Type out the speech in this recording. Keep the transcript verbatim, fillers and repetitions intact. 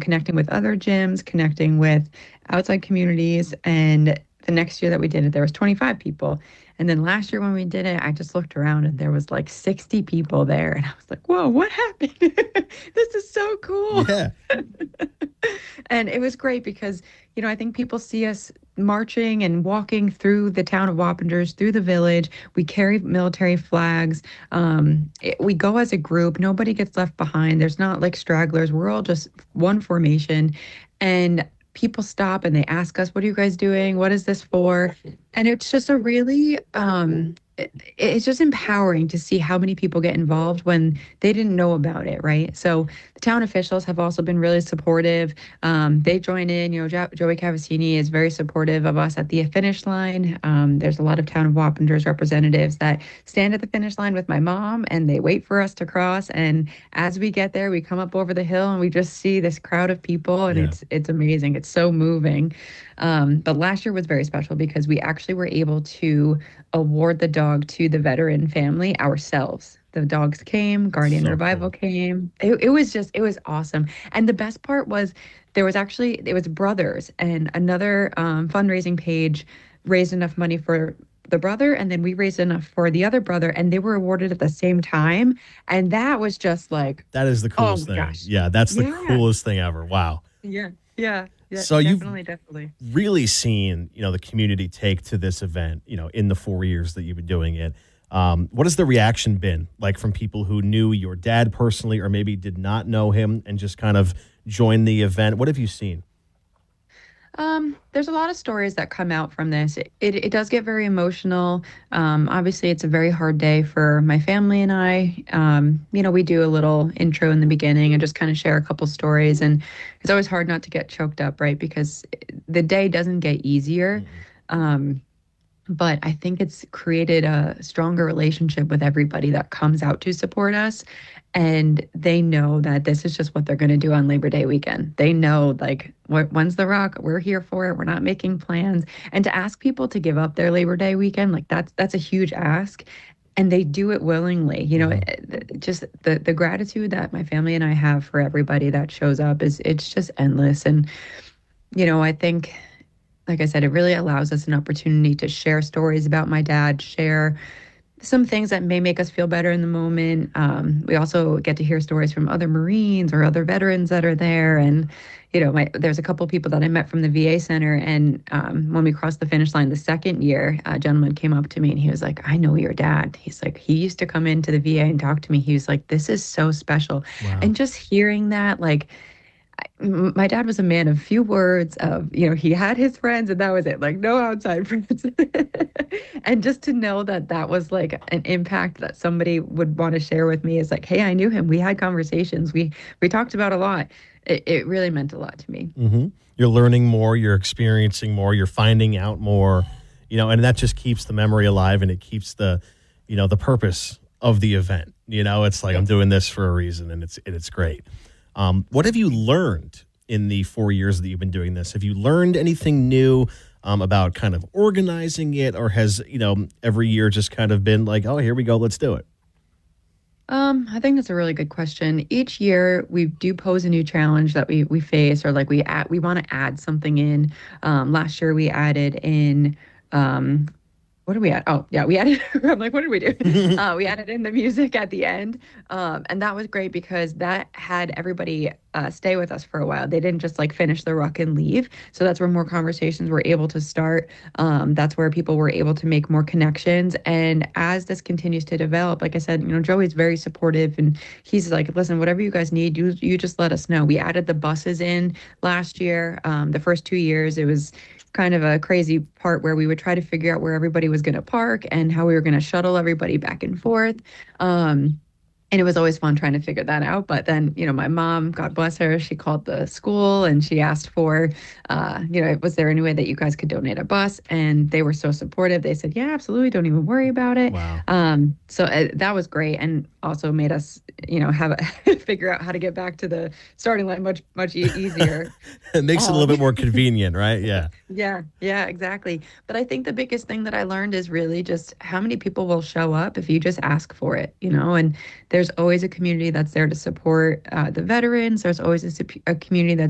connecting with other gyms, connecting with outside communities. And the next year that we did it, there was twenty-five people. And then last year when we did it, I just looked around and there was like sixty people there. And I was like, whoa, what happened? This is so cool. Yeah. And it was great because, you know, I think people see us marching and walking through the town of Wappingers, through the village. We carry military flags. Um, it- we go as a group. Nobody gets left behind. There's not like stragglers. We're all just one formation. And people stop and they ask us, what are you guys doing? What is this for? And it's just a really, um, it, it's just empowering to see how many people get involved when they didn't know about it, right? So the town officials have also been really supportive. Um, they join in. You know, jo- Joey Cavassini is very supportive of us at the finish line. Um, there's a lot of town of Wappingers representatives that stand at the finish line with my mom and they wait for us to cross. And as we get there, we come up over the hill and we just see this crowd of people, and Yeah. it's it's amazing. It's so moving. Um, but last year was very special because we actually were able to award the dog to the veteran family ourselves. The dogs came, Guardian So Revival cool. came. It, it was just, it was awesome. And the best part was there was actually, it was brothers, and another um, fundraising page raised enough money for the brother, and then we raised enough for the other brother, and they were awarded at the same time. And that was just like, That is the oh coolest my thing. gosh. Yeah, that's the Yeah. coolest thing ever. Wow. Yeah. Yeah. Yeah. So you've Definitely. Definitely. really seen, you know, the community take to this event, you know, in the four years that you've been doing it. Um, what has the reaction been like from people who knew your dad personally or maybe did not know him and just kind of joined the event? What have you seen? Um, there's a lot of stories that come out from this. It, it, it does get very emotional. Um, obviously, it's a very hard day for my family and I. Um, you know, we do a little intro in the beginning and just kind of share a couple stories. And it's always hard not to get choked up, right? Because the day doesn't get easier. Um, but I think it's created a stronger relationship with everybody that comes out to support us. And they know that this is just what they're going to do on Labor Day weekend. They know, like, what, when's the rock? We're here for it. We're not making plans. And to ask people to give up their Labor Day weekend, like, that's that's a huge ask. And they do it willingly. You know, Mhm. it- it- just the the gratitude that my family and I have for everybody that shows up is it's just endless. And you know, I think, like I said, it really allows us an opportunity to share stories about my dad, share some things that may make us feel better in the moment. Um, we also get to hear stories from other Marines or other veterans that are there. And, you know, my, there's a couple of people that I met from the V A center. And um, when we crossed the finish line the second year, a gentleman came up to me and he was like, I know your dad. He's like, he used to come into the V A and talk to me. He was like, this is so special. Wow. And just hearing that, like, m- my dad was a man of few words. Of, you know, he had his friends and that was it, like no outside friends. And just to know that that was like an impact that somebody would want to share with me is like, hey, I knew him, we had conversations, we we talked about a lot. It, it really meant a lot to me. hmm You're learning more, you're experiencing more, you're finding out more, you know, and that just keeps the memory alive and it keeps the, you know, the purpose of the event. You know, it's like I'm doing this for a reason, and it's and it's great. Um, what have you learned in the four years that you've been doing this? Have you learned anything new um, about kind of organizing it, or has, you know, every year just kind of been like, oh, here we go, let's do it? Um, I think that's a really good question. Each year we do pose a new challenge that we we face, or like we add, we want to add something in. Um, last year we added in um, what did we add? Oh, yeah, we added. I'm like, what did we do? Uh, we added in the music at the end, um, and that was great because that had everybody uh, stay with us for a while. They didn't just like finish the ruck and leave. So that's where more conversations were able to start. Um, that's where people were able to make more connections. And as this continues to develop, like I said, you know, Joey's very supportive, and he's like, listen, whatever you guys need, you you just let us know. We added the buses in last year. Um, the first two years, it was kind of a crazy part where we would try to figure out where everybody was going to park and how we were going to shuttle everybody back and forth. Um, and it was always fun trying to figure that out. But then, you know, my mom, God bless her, she called the school and she asked for, uh, you know, was there any way that you guys could donate a bus? And they were so supportive. They said, yeah, absolutely. Don't even worry about it. Wow. Um, so uh, that was great. And also made us, you know, have a figure out how to get back to the starting line much, much e- easier. It makes it a little Um, bit more convenient, right? Yeah. Yeah, yeah, exactly. But I think the biggest thing that I learned is really just how many people will show up if you just ask for it, you know, and there's always a community that's there to support uh, the veterans. There's always a, sup- a community that's